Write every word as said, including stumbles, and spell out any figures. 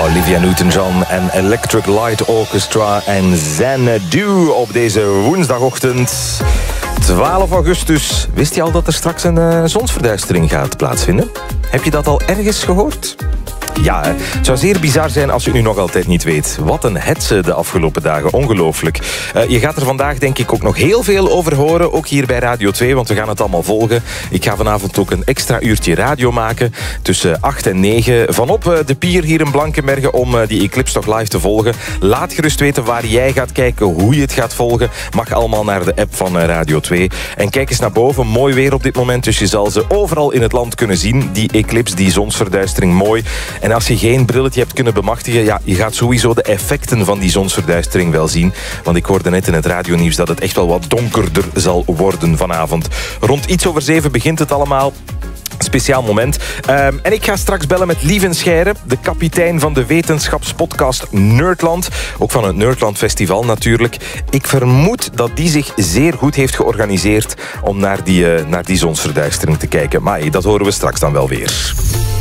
Olivia Newton-John en Electric Light Orchestra en Xanadu op deze woensdagochtend. twaalf augustus. Wist je al dat er straks een uh, zonsverduistering gaat plaatsvinden? Heb je dat al ergens gehoord? Ja, het zou zeer bizar zijn als je het nu nog altijd niet weet. Wat een hetze de afgelopen dagen. Ongelooflijk. Uh, je gaat er vandaag denk ik ook nog heel veel over horen. Ook hier bij Radio twee, want we gaan het allemaal volgen. Ik ga vanavond ook een extra uurtje radio maken. Tussen acht en negen. Vanop uh, de pier hier in Blankenberge om uh, die eclipse toch live te volgen. Laat gerust weten waar jij gaat kijken, hoe je het gaat volgen. Mag allemaal naar de app van uh, Radio twee. En kijk eens naar boven. Mooi weer op dit moment. Dus je zal ze overal in het land kunnen zien. Die eclipse, die zonsverduistering. Mooi. En als je geen brilletje hebt kunnen bemachtigen, ja, je gaat sowieso de effecten van die zonsverduistering wel zien. Want ik hoorde net in het radionieuws dat het echt wel wat donkerder zal worden vanavond. Rond iets over zeven begint het allemaal. Speciaal moment. Um, en ik ga straks bellen met Lieven Scheire, de kapitein van de wetenschapspodcast Nerdland. Ook van het Nerdland Festival natuurlijk. Ik vermoed dat die zich zeer goed heeft georganiseerd om naar die, uh, naar die zonsverduistering te kijken. Maar hey, dat horen we straks dan wel weer.